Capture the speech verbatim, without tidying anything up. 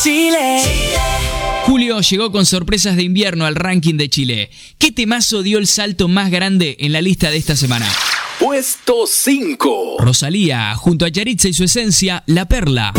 Chile. Julio llegó con sorpresas de invierno al ranking de Chile. ¿Qué temazo dio el salto más grande en la lista de esta semana? Puesto cinco. Rosalía, junto a Yaritza y su esencia, La Perla.